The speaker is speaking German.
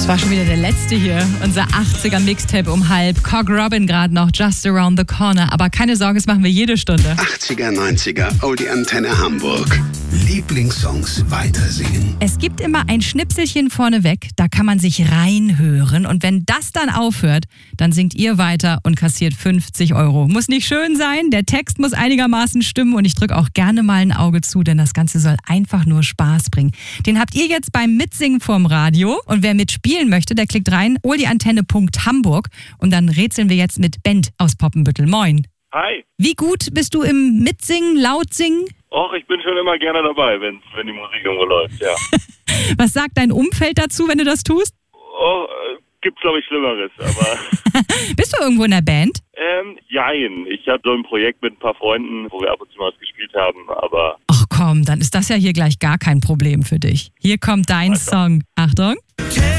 Das war schon wieder der letzte hier. Unser 80er-Mixtape um halb. Cog Robin gerade noch, Just Around the Corner. Aber keine Sorge, das machen wir jede Stunde. 80er, 90er, oh, die Antenne Hamburg. Lieblingssongs weitersingen. Es gibt immer ein Schnipselchen vorneweg, da kann man sich reinhören. Und wenn das dann aufhört, dann singt ihr weiter und kassiert 50 Euro. Muss nicht schön sein, der Text muss einigermaßen stimmen und ich drücke auch gerne mal ein Auge zu, denn das Ganze soll einfach nur Spaß bringen. Den habt ihr jetzt beim Mitsingen vorm Radio. Und wer mitspielen möchte, der klickt rein, oldieantenne.hamburg und dann rätseln wir jetzt mit Bent aus Poppenbüttel. Moin. Hi. Wie gut bist du im Mitsingen, Lautsingen? Och, ich bin schon immer gerne dabei, wenn die Musik irgendwo läuft, ja. Was sagt dein Umfeld dazu, wenn du das tust? Oh, gibt's glaube ich Schlimmeres, aber... Bist du irgendwo in der Band? Jein. Ich hatte so ein Projekt mit ein paar Freunden, wo wir ab und zu mal was gespielt haben, aber... Ach komm, dann ist das ja hier gleich gar kein Problem für dich. Hier kommt dein Song. Achtung.